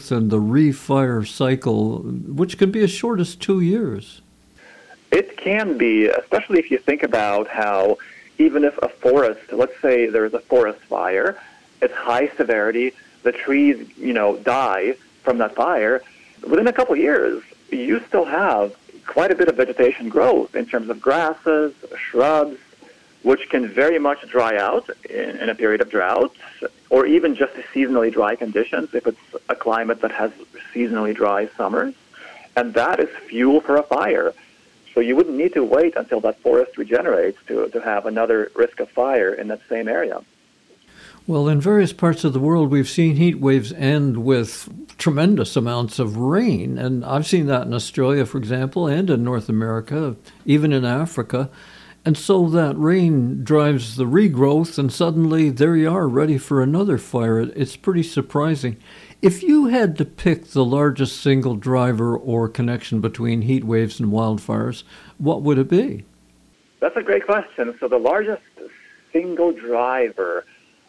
and the refire cycle, which can be as short as 2 years. It can be, especially if you think about how even if a forest, let's say there's a forest fire, it's high severity, the trees, die from that fire, within a couple of years, you still have quite a bit of vegetation growth in terms of grasses, shrubs, which can very much dry out in a period of drought, or even just seasonally dry conditions if it's a climate that has seasonally dry summers. And that is fuel for a fire. So you wouldn't need to wait until that forest regenerates to have another risk of fire in that same area. Well, in various parts of the world, we've seen heat waves end with tremendous amounts of rain. And I've seen that in Australia, for example, and in North America, even in Africa. And so that rain drives the regrowth, and suddenly there you are, ready for another fire. It's pretty surprising. If you had to pick the largest single driver or connection between heat waves and wildfires, what would it be? That's a great question. So the largest single driver,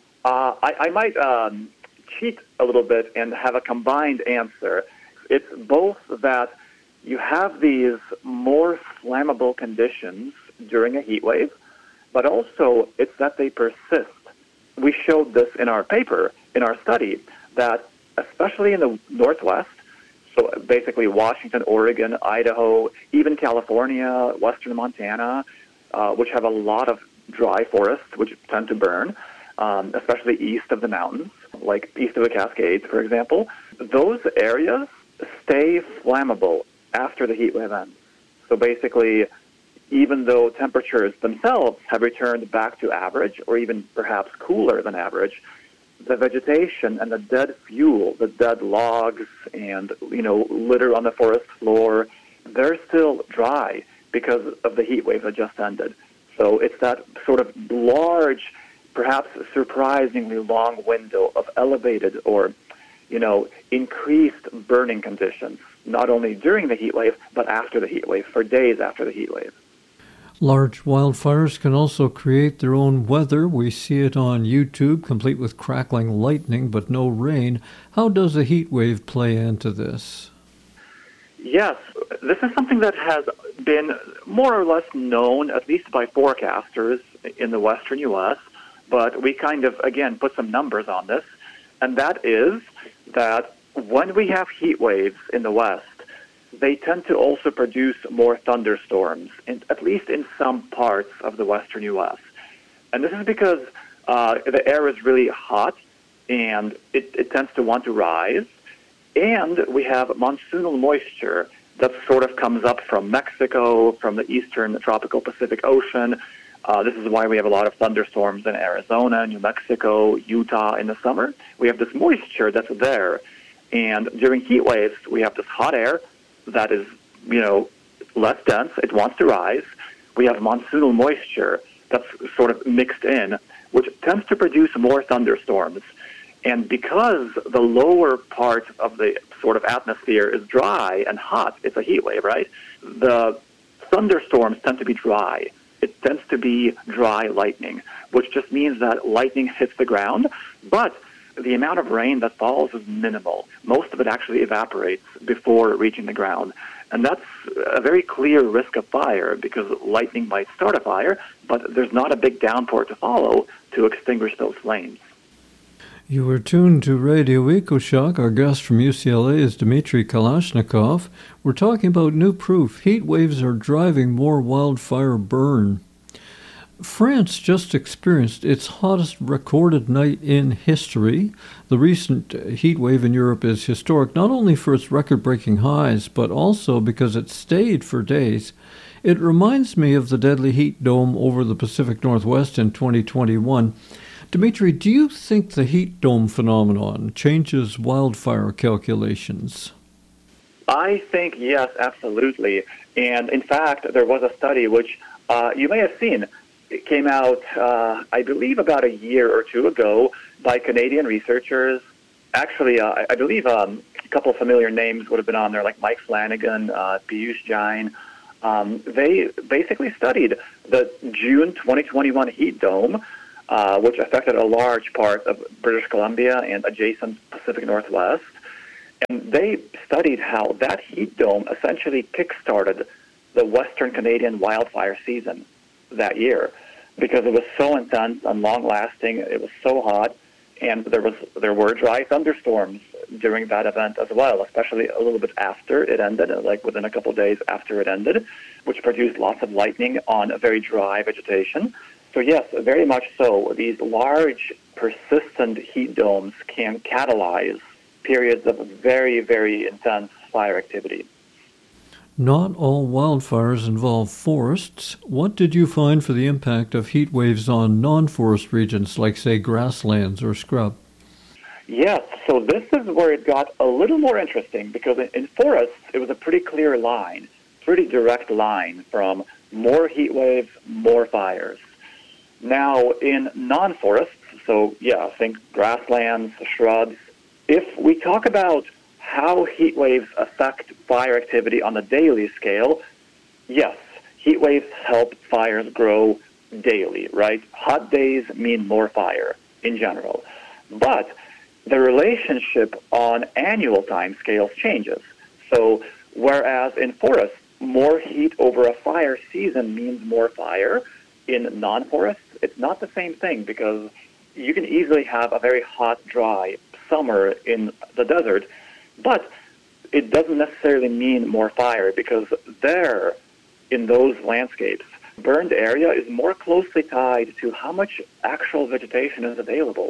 I might cheat a little bit and have a combined answer. It's both that you have these more flammable conditions during a heat wave, but also it's that they persist. We showed this in our paper, in our study, that especially in the Northwest, so basically Washington, Oregon, Idaho, even California, western Montana, which have a lot of dry forests which tend to burn, especially east of the mountains, like east of the Cascades, for example, those areas stay flammable after the heat wave ends. So basically, even though temperatures themselves have returned back to average, or even perhaps cooler than average, the vegetation and the dead fuel, the dead logs and, litter on the forest floor, they're still dry because of the heat wave that just ended. So it's that sort of large, perhaps surprisingly long window of elevated or, increased burning conditions, not only during the heat wave, but after the heat wave, for days after the heat wave. Large wildfires can also create their own weather. We see it on YouTube, complete with crackling lightning but no rain. How does a heat wave play into this? Yes, this is something that has been more or less known, at least by forecasters in the western U.S., but we kind of, again, put some numbers on this, and that is that when we have heat waves in the West, they tend to also produce more thunderstorms, at least in some parts of the western U.S. And this is because the air is really hot, and it tends to want to rise, and we have monsoonal moisture that sort of comes up from Mexico, from the eastern tropical Pacific Ocean. This is why we have a lot of thunderstorms in Arizona, New Mexico, Utah in the summer. We have this moisture that's there, and during heat waves, we have this hot air that is, less dense. It wants to rise. We have monsoonal moisture that's sort of mixed in, which tends to produce more thunderstorms. And because the lower part of the sort of atmosphere is dry and hot, it's a heat wave, right? The thunderstorms tend to be dry. It tends to be dry lightning, which just means that lightning hits the ground, but the amount of rain that falls is minimal. Most of it actually evaporates before reaching the ground. And that's a very clear risk of fire because lightning might start a fire, but there's not a big downpour to follow to extinguish those flames. You were tuned to Radio EcoShock. Our guest from UCLA is Dmitry Kalashnikov. We're talking about new proof. Heat waves are driving more wildfire burn. France just experienced its hottest recorded night in history. The recent heat wave in Europe is historic not only for its record-breaking highs, but also because it stayed for days. It reminds me of the deadly heat dome over the Pacific Northwest in 2021. Dmitry, do you think the heat dome phenomenon changes wildfire calculations? I think yes, absolutely. And in fact, there was a study which you may have seen. It came out, I believe, about a year or two ago by Canadian researchers. Actually, I believe a couple of familiar names would have been on there, like Mike Flanagan, Piyush Jain. They basically studied the June 2021 heat dome, which affected a large part of British Columbia and adjacent Pacific Northwest. And they studied how that heat dome essentially kick-started the Western Canadian wildfire season that year because it was so intense and long-lasting. It was so hot, and there were dry thunderstorms during that event as well, especially a little bit after it ended, like within a couple of days after it ended, which produced lots of lightning on a very dry vegetation. So yes, very much so. These large, persistent heat domes can catalyze periods of very, very intense fire activity. Not all wildfires involve forests. What did you find for the impact of heat waves on non-forest regions like, say, grasslands or scrub? Yes, so this is where it got a little more interesting because in forests, it was a pretty clear line, pretty direct line from more heat waves, more fires. Now, in non-forests, so yeah, think grasslands, shrubs, if we talk about how heat waves affect fire activity on a daily scale, yes, heat waves help fires grow daily, right? Hot days mean more fire in general. But the relationship on annual time scales changes. So whereas in forests, more heat over a fire season means more fire, in non-forests, it's not the same thing because you can easily have a very hot, dry summer in the desert, but it doesn't necessarily mean more fire because there, in those landscapes, burned area is more closely tied to how much actual vegetation is available,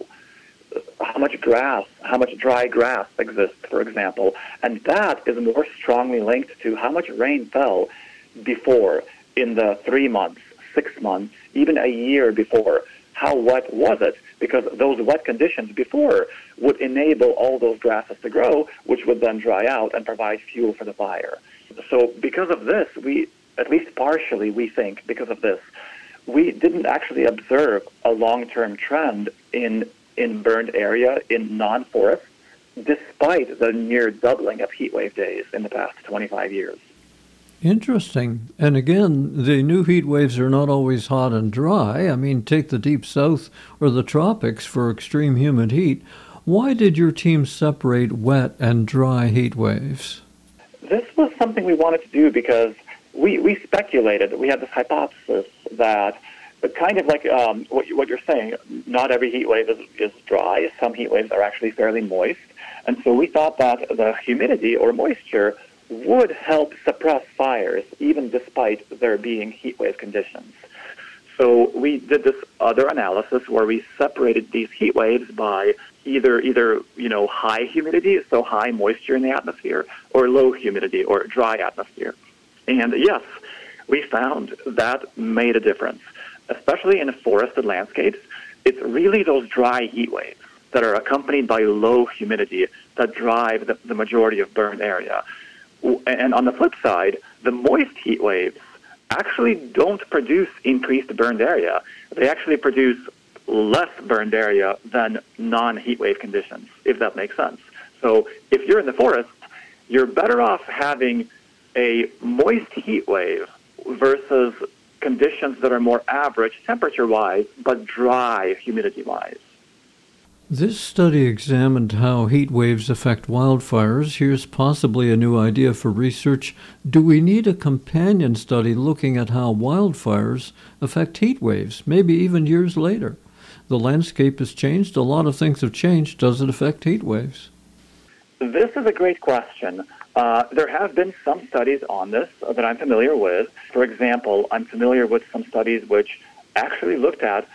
how much grass, how much dry grass exists, for example, and that is more strongly linked to how much rain fell before in the 3 months, 6 months, even a year before. How wet was it? Because those wet conditions before would enable all those grasses to grow, which would then dry out and provide fuel for the fire. So because of this, we, at least partially, we think, because of this, we didn't actually observe a long-term trend in burned area in non-forests, despite the near doubling of heat wave days in the past 25 years. Interesting. And again, the new heat waves are not always hot and dry. I mean, take the deep south or the tropics for extreme humid heat. Why did your team separate wet and dry heat waves? This was something we wanted to do because we speculated, we had this hypothesis that kind of like what you're saying, not every heat wave is dry. Some heat waves are actually fairly moist. And so we thought that the humidity or moisture would help suppress fires even despite there being heat wave conditions. So we did this other analysis where we separated these heat waves by either high humidity, so high moisture in the atmosphere, or low humidity or dry atmosphere. And yes, we found that made a difference, especially in forested landscapes. It's really those dry heat waves that are accompanied by low humidity that drive the majority of burned area. And on the flip side, the moist heat waves actually don't produce increased burned area. They actually produce less burned area than non-heat wave conditions, if that makes sense. So if you're in the forest, you're better off having a moist heat wave versus conditions that are more average temperature-wise, but dry humidity-wise. This study examined how heat waves affect wildfires. Here's possibly a new idea for research. Do we need a companion study looking at how wildfires affect heat waves, maybe even years later? The landscape has changed. A lot of things have changed. Does it affect heat waves? This is a great question. There have been some studies on this that I'm familiar with. For example, I'm familiar with some studies which actually looked at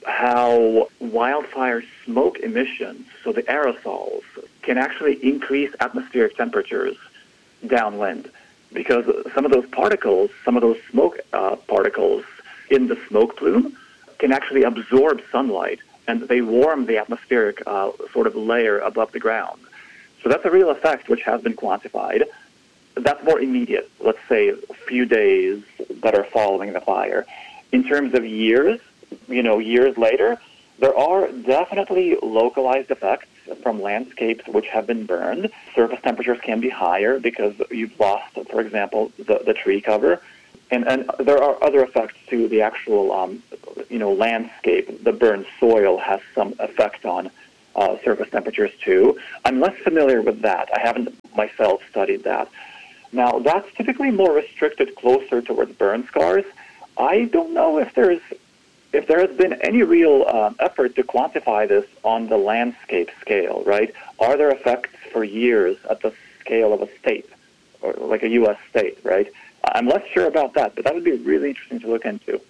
how wildfire smoke emissions, so the aerosols, can actually increase atmospheric temperatures downwind because some of those particles, some of those smoke particles in the smoke plume can actually absorb sunlight and they warm the atmospheric sort of layer above the ground. So that's a real effect which has been quantified. That's more immediate, let's say a few days that are following the fire. In terms of years, years later, there are definitely localized effects from landscapes which have been burned. Surface temperatures can be higher because you've lost, for example, the tree cover. And there are other effects to the actual, landscape. The burned soil has some effect on surface temperatures too. I'm less familiar with that. I haven't myself studied that. Now, that's typically more restricted closer towards burn scars. I don't know if there has been any real effort to quantify this on the landscape scale, right? Are there effects for years at the scale of a state, or like a U.S. state, right? I'm less sure about that, but that would be really interesting to look into.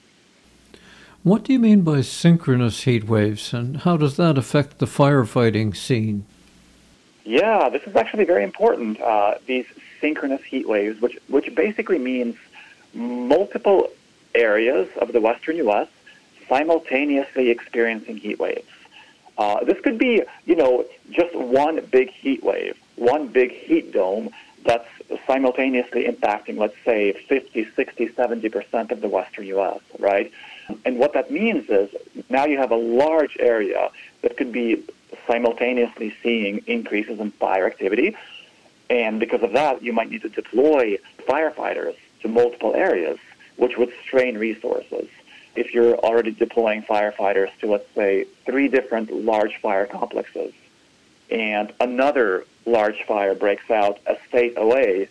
What do you mean by synchronous heat waves, and how does that affect the firefighting scene? Yeah, this is actually very important. These synchronous heat waves, which basically means multiple areas of the western U.S. simultaneously experiencing heat waves. This could be, just one big heat wave, one big heat dome that's simultaneously impacting, let's say, 50, 60, 70% of the western U.S., right? And what that means is now you have a large area that could be simultaneously seeing increases in fire activity. And because of that, you might need to deploy firefighters to multiple areas, which would strain resources. If you're already deploying firefighters to, let's say, 3 different large fire complexes, and another large fire breaks out a state away,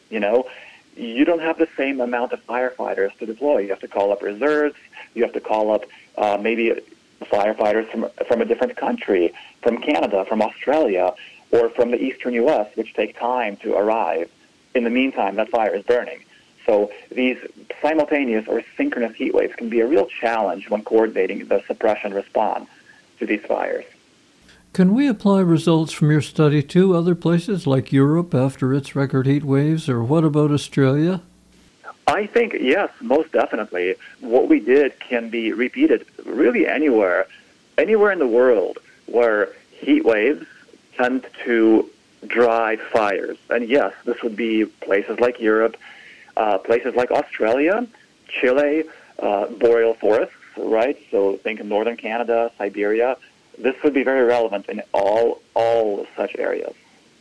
you don't have the same amount of firefighters to deploy. You have to call up reserves. You have to call up maybe firefighters from a different country, from Canada, from Australia, or from the eastern U.S., which take time to arrive. In the meantime, that fire is burning. So these simultaneous or synchronous heat waves can be a real challenge when coordinating the suppression response to these fires. Can we apply results from your study to other places like Europe after its record heat waves, or what about Australia? I think, yes, most definitely. What we did can be repeated really anywhere in the world where heat waves tend to drive fires. And yes, this would be places like Europe, places like Australia, Chile, boreal forests, right? So think of northern Canada, Siberia. This would be very relevant in all such areas.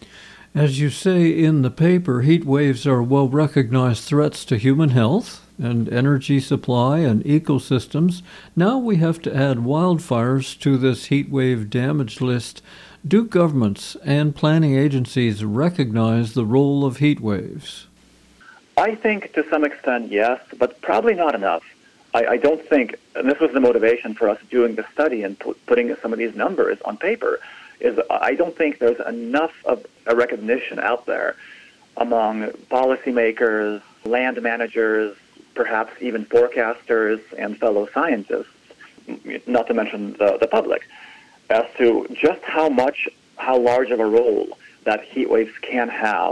As you say in the paper, heat waves are well-recognized threats to human health and energy supply and ecosystems. Now we have to add wildfires to this heat wave damage list. Do governments and planning agencies recognize the role of heat waves? I think to some extent, yes, but probably not enough. I don't think, and this was the motivation for us doing the study and putting some of these numbers on paper, is I don't think there's enough of a recognition out there among policymakers, land managers, perhaps even forecasters and fellow scientists, not to mention the public, as to just how large of a role that heat waves can have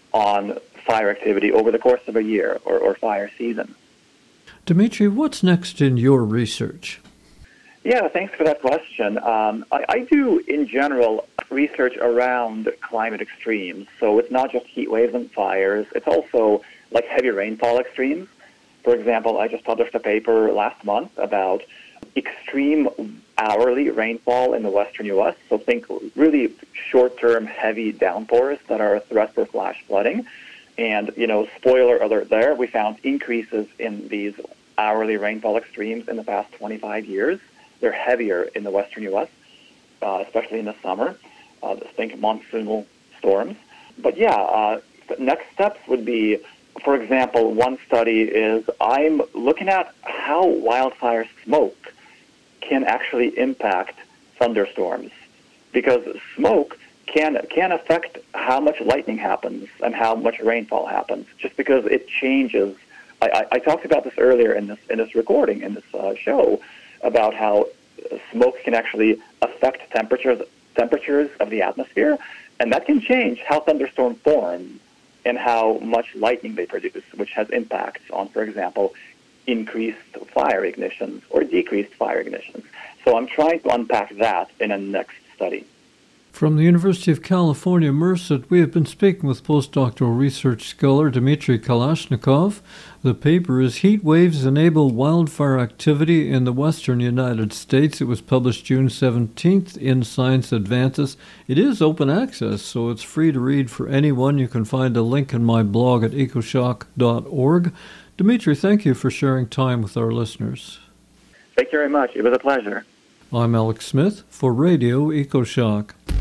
on fire activity over the course of a year or fire season. Dmitry, what's next in your research? Yeah, thanks for that question. I do, in general, research around climate extremes. So it's not just heat waves and fires. It's also like heavy rainfall extremes. For example, I just published a paper last month about extreme hourly rainfall in the western U.S. So think really short-term heavy downpours that are a threat for flash flooding. And, spoiler alert there, we found increases in these hourly rainfall extremes in the past 25 years. They're heavier in the western U.S., especially in the summer. Think monsoonal storms. But next steps would be, for example, one study is I'm looking at how wildfire smoke can actually impact thunderstorms, because smoke can affect how much lightning happens and how much rainfall happens, just because it changes. I talked about this earlier in this recording, in this show, about how smoke can actually affect temperatures of the atmosphere, and that can change how thunderstorms form and how much lightning they produce, which has impacts on, for example, increased fire ignitions or decreased fire ignitions. So I'm trying to unpack that in a next study. From the University of California, Merced, we have been speaking with postdoctoral research scholar Dmitry Kalashnikov. The paper is Heat Waves Enable Wildfire Activity in the Western United States. It was published June 17th in Science Advances. It is open access, so it's free to read for anyone. You can find a link in my blog at ecoshock.org. Dmitry, thank you for sharing time with our listeners. Thank you very much. It was a pleasure. I'm Alex Smith for Radio EcoShock.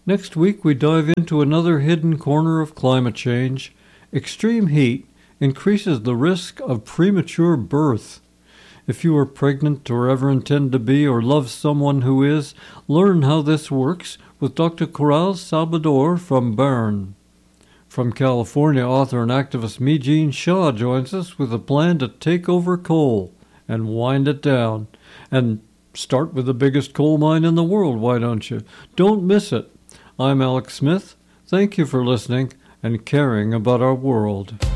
Next week, we dive into another hidden corner of climate change. Extreme heat increases the risk of premature birth. If you are pregnant or ever intend to be or love someone who is, learn how this works with Dr. Coral Salvador from Bern. From California, author and activist Meejin Shah joins us with a plan to take over coal and wind it down. And start with the biggest coal mine in the world, why don't you? Don't miss it. I'm Alex Smith. Thank you for listening and caring about our world.